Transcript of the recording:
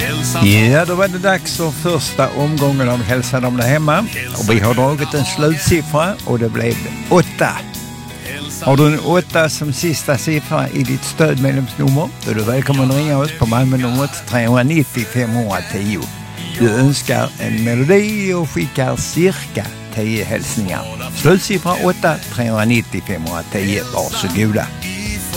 Ja, då var det dags för första omgången av Hälsa dem där hemma. Och vi har dragit en slutsiffra och det blev 8. Har du en 8 som sista siffra i ditt stödmedlemsnummer, då är du välkommen att ringa oss på Malmönumret 390 510. Du önskar en melodi och skickar cirka 10 hälsningar. Slutsiffra 8 390 510. Varsågoda.